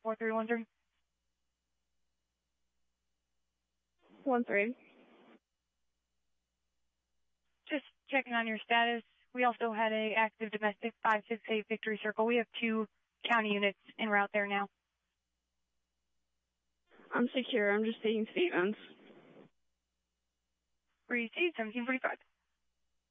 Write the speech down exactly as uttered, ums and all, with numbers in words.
four three one three. One three. Just checking on your status. We also had a active domestic five six eight Victory Circle. We have two county units en route there now. I'm secure. I'm just taking statements. Received seventeen forty-five.